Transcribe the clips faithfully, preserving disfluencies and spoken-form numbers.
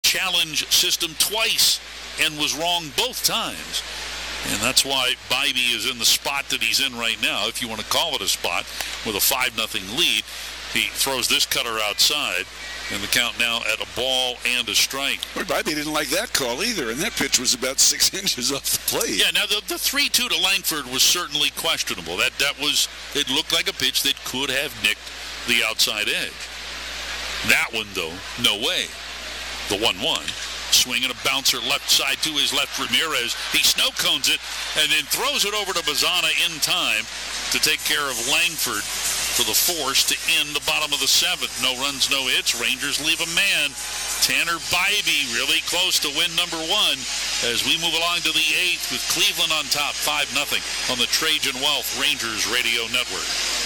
challenge system twice and was wrong both times. And that's why Bybee is in the spot that he's in right now, if you want to call it a spot, with a five nothing lead. He throws this cutter outside, and the count now at a ball and a strike. Well, Bybee didn't like that call either, and that pitch was about six inches off the plate. Yeah, now the, the three two to Langford was certainly questionable. That, that was, it looked like a pitch that could have nicked the outside edge. That one, though, no way. The one one. Swinging a bouncer left side to his left, Ramirez. He snow cones it and then throws it over to Bazana in time to take care of Langford for the force to end the bottom of the seventh. No runs, no hits. Rangers leave a man. Tanner Bybee really close to win number one as we move along to the eighth with Cleveland on top five nothing on the Trajan Wealth Rangers Radio Network.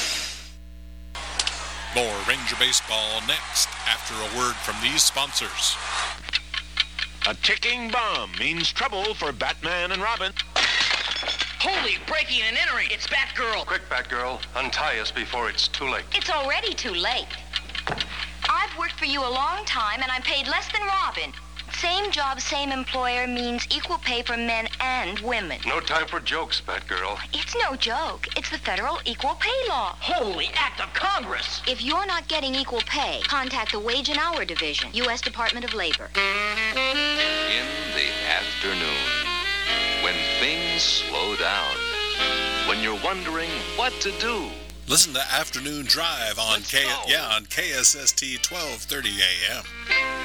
More Ranger baseball next after a word from these sponsors. A ticking bomb means trouble for Batman and Robin. Holy, breaking and entering. It's Batgirl. Quick, Batgirl. Untie us before it's too late. It's already too late. I've worked for you a long time, and I'm paid less than Robin. Same job, same employer means equal pay for men and women. No time for jokes, Batgirl. It's no joke. It's the federal equal pay law. Holy act of Congress. If you're not getting equal pay, contact the Wage and Hour Division, U S Department of Labor. In the afternoon, when things slow down, when you're wondering what to do. Listen to Afternoon Drive on Let's K go. yeah on K S S T twelve thirty A M.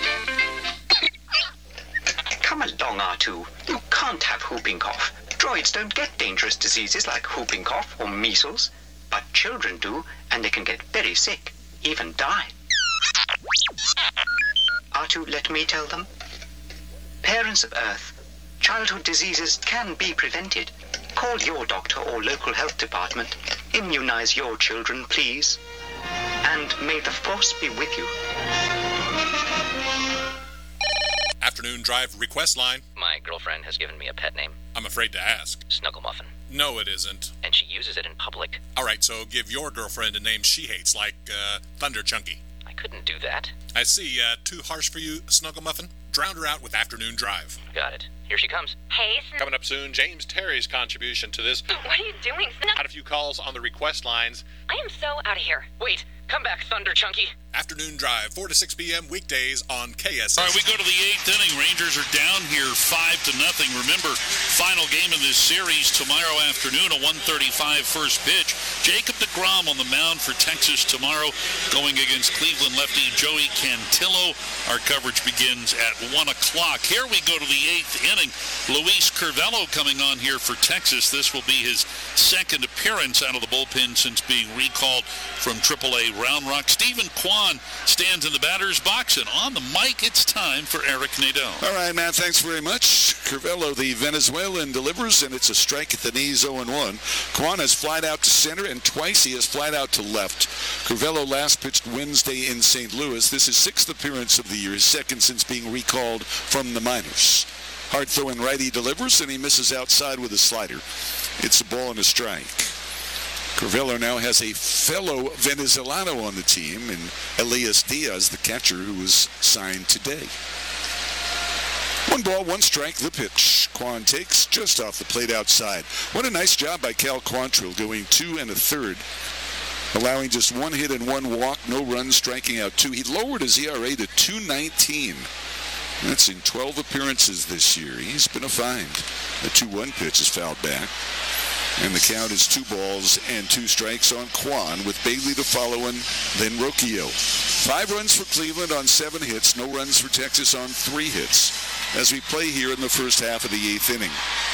Come along, R two. You can't have whooping cough. Droids don't get dangerous diseases like whooping cough or measles, but children do, and they can get very sick, even die. R two, let me tell them. Parents of Earth, childhood diseases can be prevented. Call your doctor or local health department. Immunize your children, please. And may the Force be with you. Afternoon Drive request line. My girlfriend has given me a pet name. I'm afraid to ask. Snuggle Muffin. No, it isn't. And she uses it in public. All right, so give your girlfriend a name she hates, like uh, Thunder Chunky. I couldn't do that. I see. Uh, too harsh for you, Snuggle Muffin? Drown her out with Afternoon Drive. Got it. Here she comes. Hey, Sn- Coming up soon, James Terry's contribution to this. What are you doing? Sn- Had a few calls on the request lines. I am so out of here. Wait, come back, Thunder Chunky. Afternoon Drive, four to six p.m. weekdays on K S S. All right, we go to the eighth inning. Rangers are down here five to nothing. Remember, final game in this series tomorrow afternoon, a one thirty-five first pitch. Jacob deGrom on the mound for Texas tomorrow, going against Cleveland lefty Joey Cantillo. Our coverage begins at one o'clock. Here we go to the eighth inning. Luis Curvelo coming on here for Texas. This will be his second appearance out of the bullpen since being recalled from triple A Round Rock. Stephen Kwan stands in the batter's box, and on the mic, it's time for Eric Nadel. All right, Matt, thanks very much. Curvelo, the Venezuelan, delivers, and it's a strike at the knees, oh and one. Kwan has flied out to center, and twice he has flied out to left. Curvelo last pitched Wednesday in Saint Louis. This is sixth appearance of the year, his second since being recalled from the minors. Hard throwing righty delivers, and he misses outside with a slider. It's a ball and a strike. Curvelo now has a fellow Venezolano on the team, and Elias Diaz, the catcher, who was signed today. One ball, one strike, the pitch. Kwan takes just off the plate outside. What a nice job by Cal Quantrill, going two and a third, allowing just one hit and one walk, no runs, striking out two. He lowered his E R A to two nineteen. That's in twelve appearances this year. He's been a find. The two one pitch is fouled back. And the count is two balls and two strikes on Kwan, with Bailey to follow and then Rocchio. Five runs for Cleveland on seven hits. No runs for Texas on three hits as we play here in the first half of the eighth inning.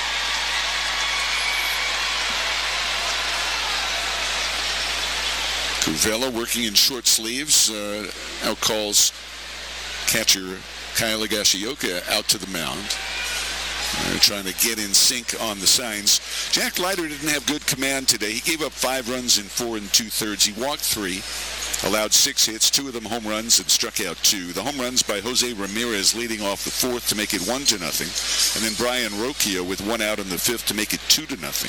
Curvelo working in short sleeves. Uh, out calls catcher Kyle Higashioka out to the mound. They're trying to get in sync on the signs. Jack Leiter didn't have good command today. He gave up five runs in four and two-thirds. He walked three, allowed six hits, two of them home runs, and struck out two. The home runs by Jose Ramirez leading off the fourth to make it one to nothing, and then Brian Rocchio with one out in the fifth to make it two to nothing.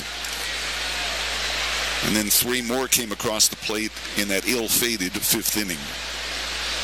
And then three more came across the plate in that ill-fated fifth inning.